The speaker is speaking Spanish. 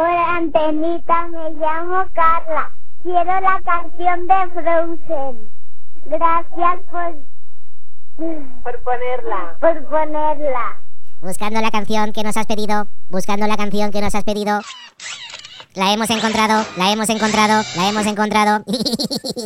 Hola, Antenita, me llamo Carla. Quiero la canción de Frozen. Gracias Por ponerla. por ponerla. Buscando la canción que nos has pedido. Buscando la canción que nos has pedido. La hemos encontrado. La hemos encontrado. La hemos encontrado.